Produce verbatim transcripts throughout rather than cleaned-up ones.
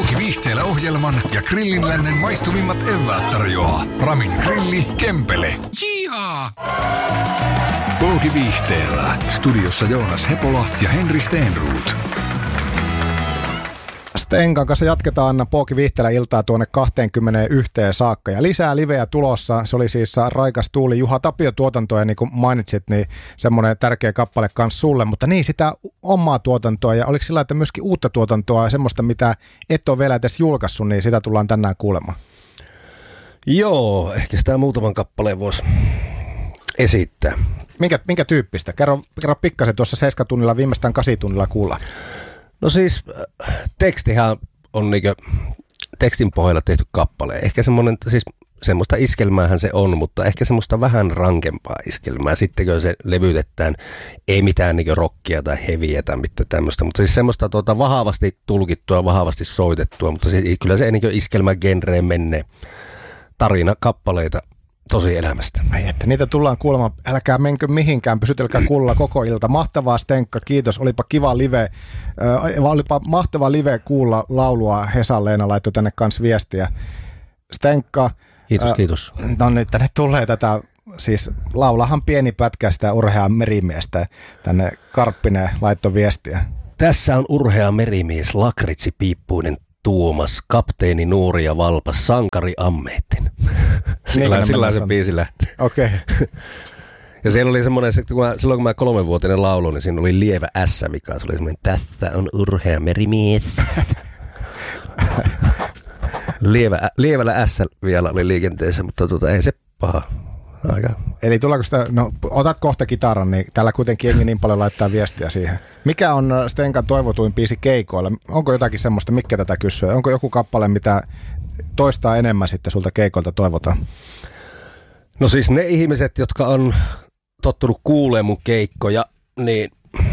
Pooki Viihteellä ohjelman ja Grillinlännen maistuvimmat eväät tarjoaa Ramin Grilli Kempele. Jihaa! Pooki Viihteellä. Studiossa Joonas Hepola ja Henri Steenruut. Stenkan kanssa jatketaan Pooki Viihteellä iltaa tuonne kaksikymmentäyksi saakka. Ja lisää livejä tulossa. Se oli siis Raikas Tuuli Juha Tapio tuotantoa, ja niin kuin mainitsit, niin semmoinen tärkeä kappale kanssa sulle. Mutta niin, sitä omaa tuotantoa, ja oliko sillä, että myöskin uutta tuotantoa, semmoista, mitä et ole vielä edes julkaissut, niin sitä tullaan tänään kuulemaan. Joo, ehkä sitä muutaman kappaleen voisi esittää. Minkä, minkä tyyppistä? Kerro, kerro pikkasen tuossa seitsemän tunnilla, viimeistään kahdeksan tunnilla kuullaan. No siis tekstihän on niinkö tekstin pohjalla tehty kappale. Ehkä semmoinen, siis semmoista iskelmäähän se on, mutta ehkä semmoista vähän rankempaa iskelmää. Sitten kun se levytetään, ei mitään niinkö rockia tai heviä tai mitään tämmöistä, mutta siis semmoista tuota vahvasti tulkittua, vahvasti soitettua, mutta siis kyllä se niinkö iskelmägenreen menee tarina kappaleita tosi elämästä. Ei, että niitä tullaan kuulemaan. Älkää menkö mihinkään, pysytelkää kuulla koko ilta. Mahtavaa, Stenkka, kiitos. Olipa kiva live. Äh, olipa mahtava live kuulla laulua. Hesa-Leena laittoi tänne kanssa viestiä. Stenkka. Kiitos, äh, kiitos. No nyt tänne tulee tätä, siis laulahan pieni pätkä sitä Urhea merimiestä. Tänne Karppinen laittoi viestiä. Tässä on Urhea merimies, lakritsi piippuinen Tuomas, kapteeni Nuuri ja Valpas, sankari Ammeetin. Sillä, sillä se biisi lähti. Okei. Okay. Ja siellä oli semmoinen, kun mä, silloin kun mä kolmenvuotinen laulun, niin siinä oli lievä S-vika. Se oli semmoinen, tässä on urhea merimies. Lievä, lievällä S vielä oli liikenteessä, mutta tuota, ei se paha. Aika. Eli tullaanko sitä, no otat kohta kitaran, niin täällä kuitenkin jengi niin paljon laittaa viestiä siihen. Mikä on Stenkan toivotuin biisi keikoilla? Onko jotakin semmoista, mikä tätä kysyy? Onko joku kappale, mitä toistaa enemmän sitten sulta keikoilta toivotaan? No siis ne ihmiset, jotka on tottunut kuulemaan mun keikkoja, niin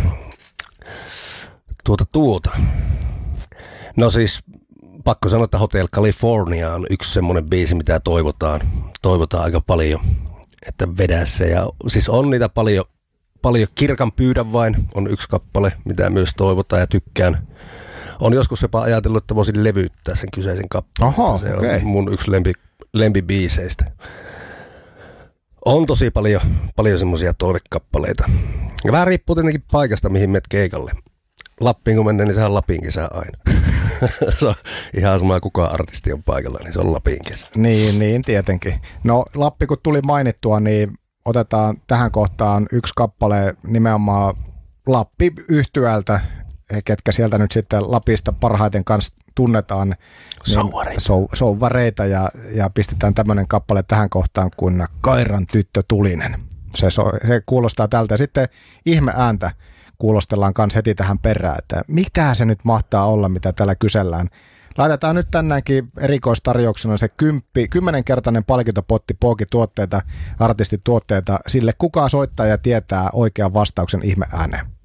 tuota tuota. No siis pakko sanoa, että Hotel California on yksi semmoinen biisi, mitä toivotaan, toivotaan aika paljon, että vedä se. Ja siis on niitä paljon, paljon Kirkan pyydä vain, on yksi kappale, mitä myös toivotaan ja tykkään. On joskus jopa ajatellut, että voisin levyttää sen kyseisen kappaleen. Oho, se okay. on mun yksi lempi, lempibiiseistä. On tosi paljon, paljon semmoisia toivekappaleita. Ja vähän riippuu tietenkin paikasta, mihin menet keikalle. Lappiin kun mennään, niin sehän on Lapin kesä aina. Se on ihan sama, kuka artisti on paikalla, niin se on Lapin kesä. Niin, niin tietenkin. No Lappi kun tuli mainittua, niin otetaan tähän kohtaan yksi kappale nimenomaan Lappi-yhtyöltä, ketkä sieltä nyt sitten Lapista parhaiten kanssa tunnetaan. Souvareita. Sou, souvareita ja, ja pistetään tämmöinen kappale tähän kohtaan kuin Kairan tyttö Tulinen. Se, so, se kuulostaa tältä. Ja sitten ihme ääntä kuulostellaan kanssa heti tähän perään, että mitä se nyt mahtaa olla, mitä täällä kysellään. Laitetaan nyt tänäänkin erikoistarjouksena se kymppi, kymmenenkertainen palkintopotti Pooki-tuotteita, artistituotteita sille, kuka soittaa ja tietää oikean vastauksen ihme ääneen.